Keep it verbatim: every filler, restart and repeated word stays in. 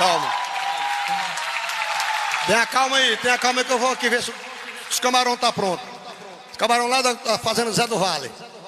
Calma. Tenha calma aí, tenha calma aí que eu vou aqui ver se os camarão tá pronto. Os camarão lá da, da fazenda Zé do Vale.